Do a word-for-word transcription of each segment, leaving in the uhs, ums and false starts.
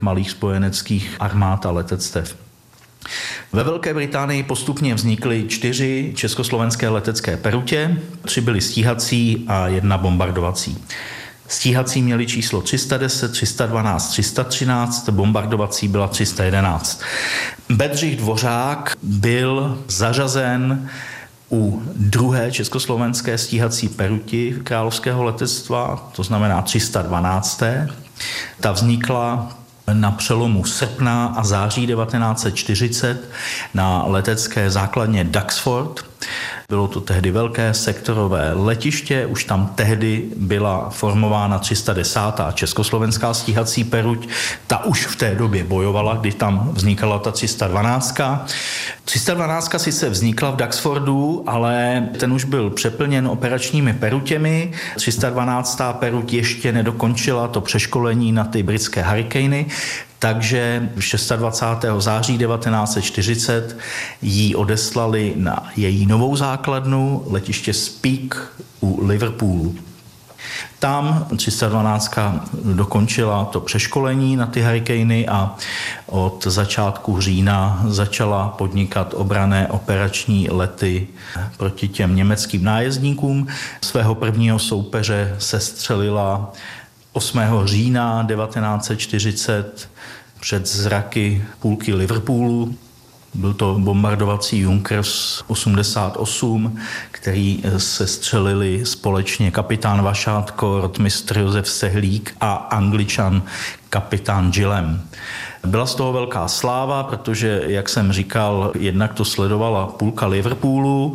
malých spojeneckých armád a letectev. Ve Velké Británii postupně vznikly čtyři československé letecké perutě, tři byly stíhací a jedna bombardovací. Stíhací měli číslo tři sta deset, tři sta dvanáct, tři sta třináct, bombardovací byla tři sta jedenáct. Bedřich Dvořák byl zařazen u druhé československé stíhací peruti královského letectva, to znamená tři sta dvanáct. Ta vznikla na přelomu srpna a září devatenáct set čtyřicet na letecké základně Duxford. Bylo to tehdy velké sektorové letiště, už tam tehdy byla formována tři sta desátá československá stíhací peruť. Ta už v té době bojovala, kdy tam vznikala ta tři sta dvanáctka. tři sta dvanáctka sice vznikla v Duxfordu, ale ten už byl přeplněn operačními perutěmi. tři sta dvanáctá peruť ještě nedokončila to přeškolení na ty britské Hurricany, takže dvacátého šestého září devatenáct set čtyřicet ji odeslali na její novou základnu, letiště Speke u Liverpoolu. Tam tři sta dvanáctka dokončila to přeškolení na ty Hurricany a od začátku října začala podnikat obranné operační lety proti těm německým nájezdníkům. Svého prvního soupeře sestřelila osmého října devatenáct set čtyřicet před zraky půlky Liverpoolu. Byl to bombardovací Junkers osmdesát osm, který sestřelili společně kapitán Vašátko, rotmistr Josef Sehlík a Angličan kapitán Gillem. Byla z toho velká sláva, protože, jak jsem říkal, jednak to sledovala půlka Liverpoolu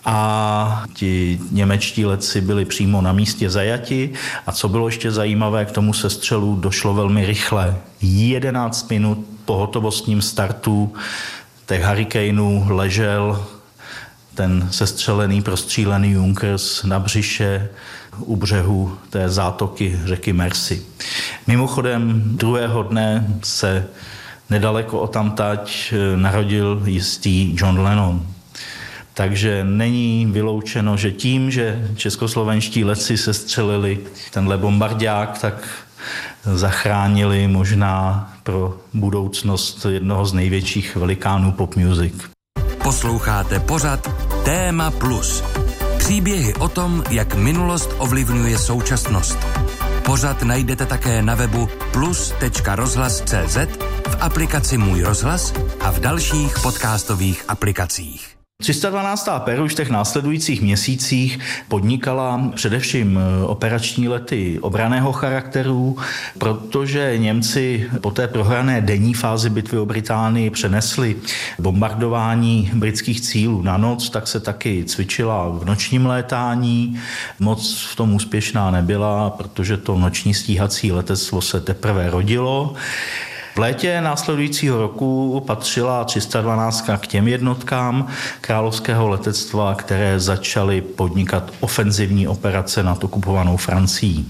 a ti němečtí letci byli přímo na místě zajati. A co bylo ještě zajímavé, k tomu sestřelu došlo velmi rychle. jedenáct minut po hotovostním startu těch Hurricanů ležel ten sestřelený, prostřílený Junkers na břiše u břehu té zátoky řeky Mersey. Mimochodem druhého dne se nedaleko odtamtať narodil jistý John Lennon. Takže není vyloučeno, že tím, že českoslovenští letci sestřelili tenhle bombardák, tak zachránili možná pro budoucnost jednoho z největších velikánů pop music. Posloucháte pořad Téma Plus. Příběhy o tom, jak minulost ovlivňuje současnost. Pořad najdete také na webu plus tečka rozhlas tečka cé zet, v aplikaci Můj rozhlas a v dalších podcastových aplikacích. tři sta dvanáctá peruť v těch následujících měsících podnikala především operační lety obranného charakteru, protože Němci po té prohrané denní fázi bitvy o Británii přenesli bombardování britských cílů na noc, tak se taky cvičila v nočním létání. Moc v tom úspěšná nebyla, protože to noční stíhací letectvo se teprve rodilo. V létě následujícího roku patřila tři sta dvanáctka k těm jednotkám královského letectva, které začaly podnikat ofenzivní operace nad okupovanou Francií.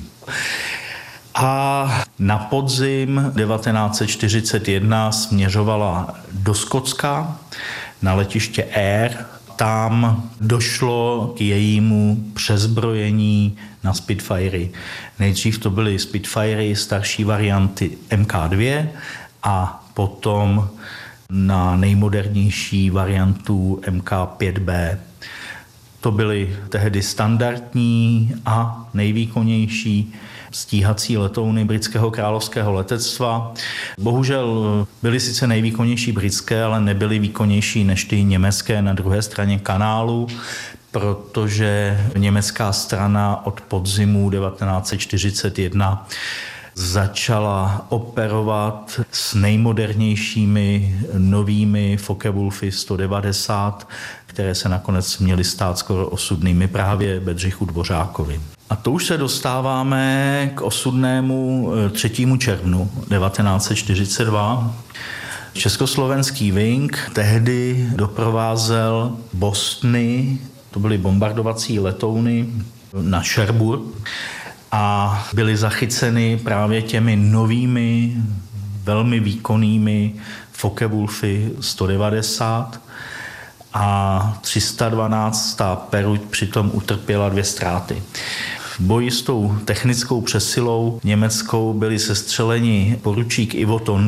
A na podzim devatenáct set čtyřicet jedna směřovala do Skotska na letiště Ayr. Tam došlo k jejímu přezbrojení na Spitfirey. Nejdřív to byly Spitfirey starší varianty M K dva a potom na nejmodernější variantu M K pět B. To byly tehdy standardní a nejvýkonnější stíhací letouny britského královského letectva. Bohužel byly sice nejvýkonnější britské, ale nebyly výkonnější než ty německé na druhé straně kanálu, protože německá strana od podzimu devatenáct set čtyřicet jedna začala operovat s nejmodernějšími novými Focke-Wulfy sto devadesát, které se nakonec měly stát skoro osudnými právě Bedřichu Dvořákovi. A to už se dostáváme k osudnému třetímu červnu devatenáct set čtyřicet dva. Československý Wing tehdy doprovázel Bostony, to byly bombardovací letouny na Cherbourg, a byly zachyceny právě těmi novými, velmi výkonnými Focke-Wulfy sto devadesát a tři sta dvanáctá peruť přitom utrpěla dvě ztráty. V boji s tou technickou přesilou německou byli sestřeleni poručík Ivo Tonda